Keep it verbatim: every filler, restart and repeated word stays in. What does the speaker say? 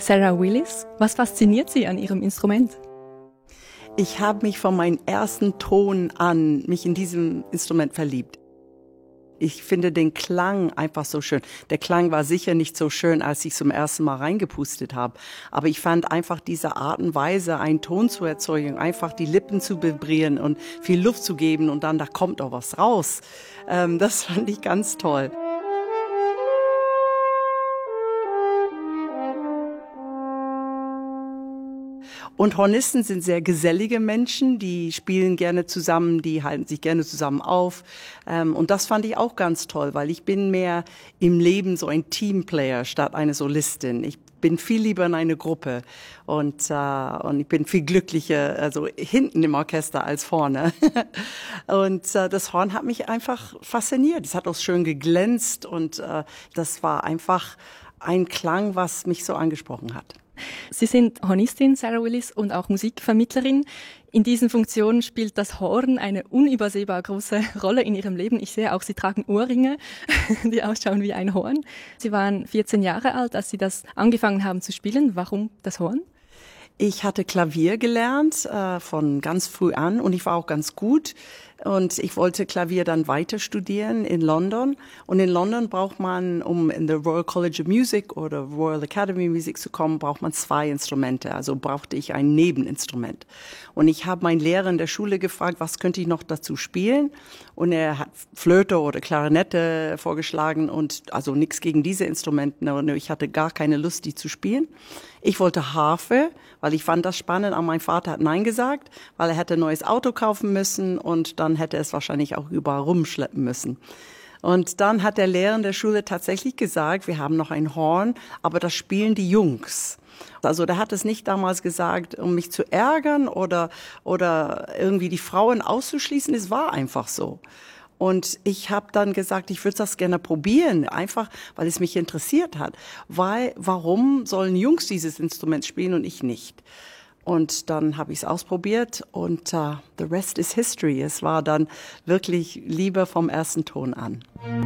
Sarah Willis. Was fasziniert Sie an Ihrem Instrument? Ich habe mich von meinem ersten Ton an mich in diesem Instrument verliebt. Ich finde den Klang einfach so schön. Der Klang war sicher nicht so schön, als ich zum ersten Mal reingepustet habe. Aber ich fand einfach diese Art und Weise, einen Ton zu erzeugen, einfach die Lippen zu vibrieren und viel Luft zu geben und dann, da kommt auch was raus. Ähm, das fand ich ganz toll. Und Hornisten sind sehr gesellige Menschen, die spielen gerne zusammen, die halten sich gerne zusammen auf. Und das fand ich auch ganz toll, weil ich bin mehr im Leben so ein Teamplayer statt eine Solistin. Ich bin viel lieber in einer Gruppe und, äh, und ich bin viel glücklicher, also hinten im Orchester als vorne. Und äh, das Horn hat mich einfach fasziniert. Es hat auch schön geglänzt und äh, das war einfach ein Klang, was mich so angesprochen hat. Sie sind Hornistin, Sarah Willis, und auch Musikvermittlerin. In diesen Funktionen spielt das Horn eine unübersehbar große Rolle in Ihrem Leben. Ich sehe auch, Sie tragen Ohrringe, die ausschauen wie ein Horn. Sie waren vierzehn Jahre alt, als Sie das angefangen haben zu spielen. Warum das Horn? Ich hatte Klavier gelernt äh, von ganz früh an und ich war auch ganz gut. Und ich wollte Klavier dann weiter studieren in London. Und in London braucht man, um in the Royal College of Music oder Royal Academy of Music zu kommen, braucht man zwei Instrumente. Also brauchte ich ein Nebeninstrument. Und ich habe meinen Lehrer in der Schule gefragt, was könnte ich noch dazu spielen? Und er hat Flöte oder Klarinette vorgeschlagen und also nichts gegen diese Instrumente. Und ich hatte gar keine Lust, die zu spielen. Ich wollte Harfe, weil ich fand das spannend, aber mein Vater hat Nein gesagt, weil er hätte ein neues Auto kaufen müssen und dann hätte es wahrscheinlich auch überall rumschleppen müssen. Und dann hat der Lehrer in der Schule tatsächlich gesagt, wir haben noch ein Horn, aber das spielen die Jungs. Also der hat es nicht damals gesagt, um mich zu ärgern oder, oder irgendwie die Frauen auszuschließen, es war einfach so. Und ich habe dann gesagt, ich würde das gerne probieren, einfach weil es mich interessiert hat. Weil, warum sollen Jungs dieses Instrument spielen und ich nicht? Und dann habe ich es ausprobiert und uh, the rest is history. Es war dann wirklich Liebe vom ersten Ton an.